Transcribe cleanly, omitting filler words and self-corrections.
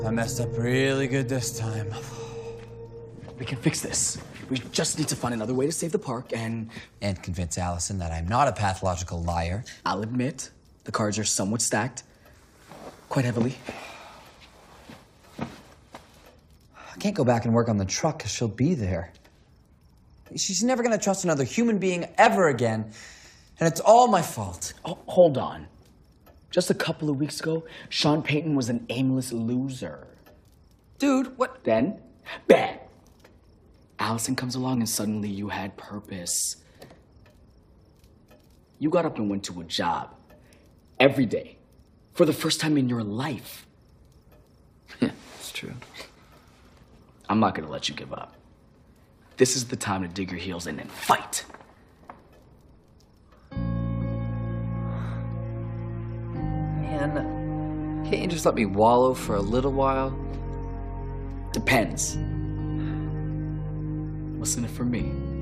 I messed up really good this time. We can fix this. We just need to find another way to save the park and convince Allison that I'm not a pathological liar. I'll admit, the cards are somewhat stacked. Quite heavily. I can't go back and work on the truck because she'll be there. She's never gonna trust another human being ever again. And it's all my fault. Oh, hold on. Just a couple of weeks ago, Sean Payton was an aimless loser. Dude, what? Then, bam! Allison comes along and suddenly you had purpose. You got up and went to a job. Every day. For the first time in your life. Yeah, it's true. I'm not gonna let you give up. This is the time to dig your heels in and fight. Man, can't you just let me wallow for a little while? Depends. What's in it for me?